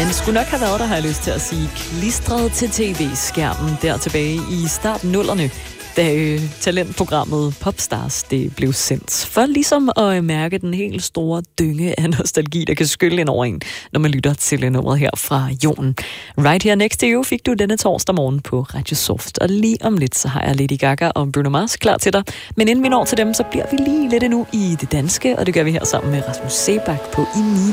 Den skulle nok have været der, har jeg lyst til at sige, klistret til tv-skærmen der tilbage i starten 0'erne, da talentprogrammet Popstars det blev sendt. For ligesom at mærke den helt store dynge af nostalgi, der kan skylle ind over en, når man lytter til nummeret her fra Jon. Right Here Next to You fik du denne torsdag morgen på Radio Soft. Og lige om lidt, så har jeg Lady Gaga og Bruno Mars klar til dig. Men inden vi når til dem, så bliver vi lige lidt endnu i det danske, og det gør vi her sammen med Rasmus Seebach på I